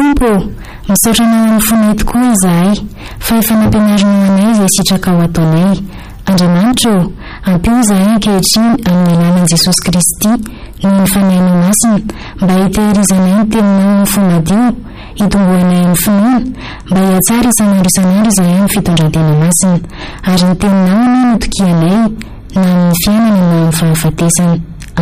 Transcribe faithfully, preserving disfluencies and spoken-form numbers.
Tompo, misaotra anao amin'ny fonay tokoa izahay fa efa nampianarinao anay izay sitraka ao ataonay. Andriamanitra, ampio izahay ankehitriny amin'ny alalan'i Jesosy Kristy noho ny fanahinao masina mba hitehirizanay ny teninao amin'ny fonadio, hitomboanay amin'ny finoana mba hiatsara isan'andro isan'andro izahay amin'ny fitondran-tena masina, ary ny teninao no tokianay na amin'ny fiainana na amin'ny fahafatesana.